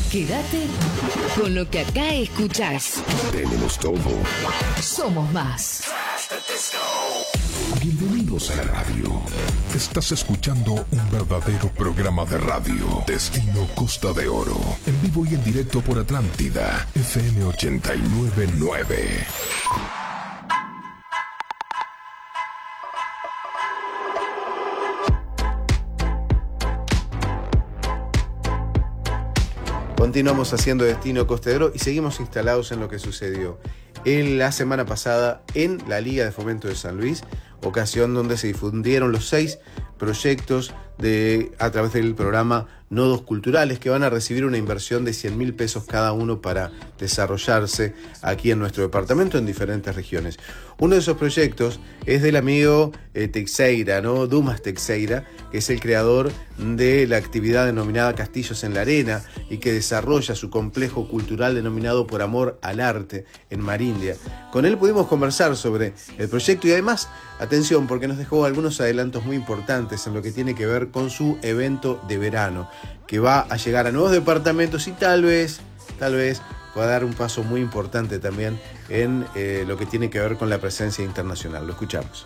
Quédate con lo que acá escuchás. Tenemos todo. Somos más. Bienvenidos a la radio. Estás escuchando un verdadero programa de radio. Destino Costa de Oro. En vivo y en directo por Atlántida. FM 89.9. Continuamos haciendo Destino Costa de Oro y seguimos instalados en lo que sucedió en la semana pasada en la Liga de Fomento de San Luis, ocasión donde se difundieron los 6 proyectos a través del programa Nodos Culturales, que van a recibir una inversión de 100.000 pesos cada uno para desarrollarse aquí en nuestro departamento en diferentes regiones. Uno de esos proyectos es del amigo Teixeira, ¿no? Dumas Teixeira, que es el creador de la actividad denominada Castillos en la Arena y que desarrolla su complejo cultural denominado Por Amor al Arte en Marindia. Con él pudimos conversar sobre el proyecto y además, atención, porque nos dejó algunos adelantos muy importantes en lo que tiene que ver con su evento de verano, que va a llegar a nuevos departamentos y tal vez pueda dar un paso muy importante también en lo que tiene que ver con la presencia internacional. Lo escuchamos.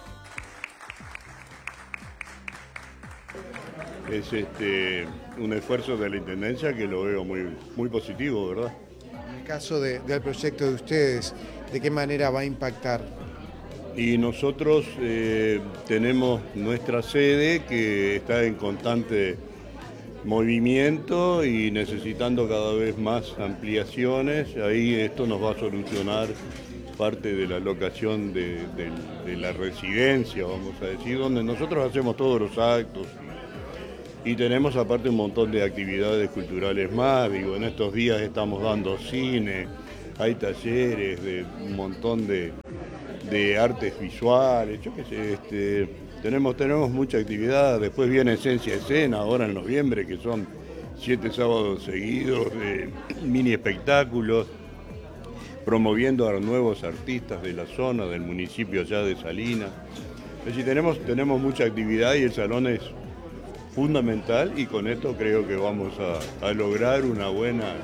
Es un esfuerzo de la Intendencia que lo veo muy positivo, ¿verdad? En el caso del proyecto de ustedes, ¿de qué manera va a impactar? Y nosotros tenemos nuestra sede que está en constante movimiento y necesitando cada vez más ampliaciones. Ahí esto nos va a solucionar parte de la locación de la residencia, vamos a decir, donde nosotros hacemos todos los actos y tenemos aparte un montón de actividades culturales más. Digo, en estos días estamos dando cine, hay talleres de un montón de artes visuales, yo qué sé, tenemos mucha actividad. Después viene Esencia Escena ahora en noviembre, que son 7 sábados seguidos de mini espectáculos, promoviendo a nuevos artistas de la zona, del municipio allá de Salinas. Es decir, tenemos mucha actividad y el salón es fundamental y con esto creo que vamos a lograr una buena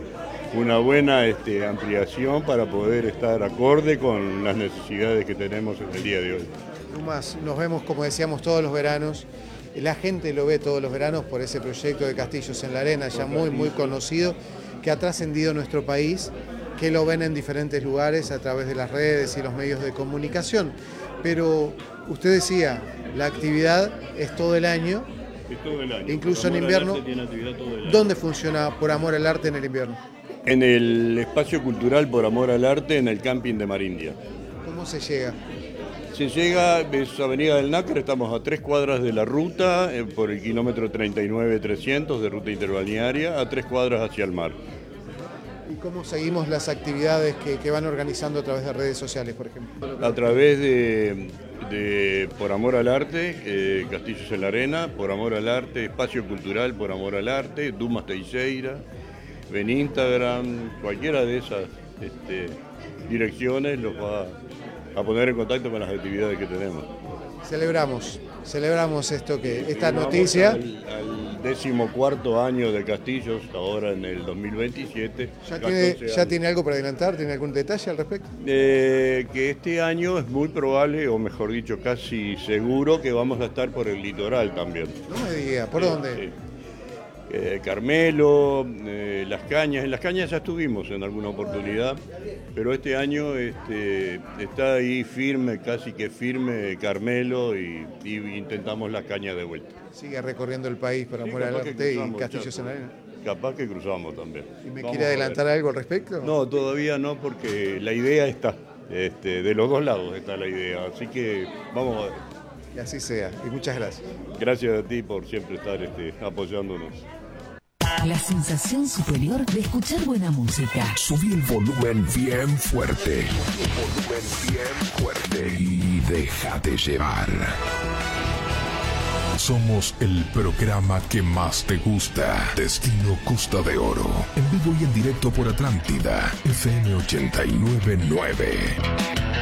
ampliación para poder estar acorde con las necesidades que tenemos en el día de hoy. Dumas, nos vemos, como decíamos, todos los veranos. La gente lo ve todos los veranos por ese proyecto de Castillos en la Arena, ya muy conocido, que ha trascendido nuestro país, que lo ven en diferentes lugares a través de las redes y los medios de comunicación. Pero usted decía, la actividad es todo el año. Es todo el año. Incluso en invierno. ¿Dónde funciona Por Amor al Arte en el invierno? En el espacio cultural Por Amor al Arte, en el camping de Marindia. ¿Cómo se llega? Se llega, es Avenida del Nácar, estamos a 3 cuadras de la ruta, por el kilómetro 39.300 de ruta interbalnearia, a 3 cuadras hacia el mar. ¿Y cómo seguimos las actividades que van organizando a través de redes sociales, por ejemplo? A través de Por Amor al Arte, Castillos en la Arena, Por Amor al Arte, Espacio Cultural Por Amor al Arte, Dumas Teixeira. En Instagram, cualquiera de esas direcciones los va a poner en contacto con las actividades que tenemos. Celebramos esta noticia. Al 14º año de Castillos, ahora en el 2027. ¿Ya tiene algo para adelantar? ¿Tiene algún detalle al respecto? Que este año es muy probable, o mejor dicho, casi seguro, que vamos a estar por el litoral también. No me diga, ¿por dónde? Carmelo, Las Cañas. En Las Cañas ya estuvimos en alguna oportunidad, pero este año está ahí firme, casi que firme Carmelo y intentamos Las Cañas de vuelta. Sigue recorriendo el país Por Amor al Arte y Castillos en la Arena. Capaz que cruzamos también. ¿Y me quiere adelantar algo al respecto? No, todavía no, porque la idea está. De los dos lados está la idea, así que vamos a ver. Y así sea, y muchas gracias. Gracias a ti por siempre estar apoyándonos. La sensación superior de escuchar buena música. Subí el volumen bien fuerte. Y déjate llevar. Somos el programa que más te gusta. Destino Costa de Oro. En vivo y en directo por Atlántida. FM 89.9.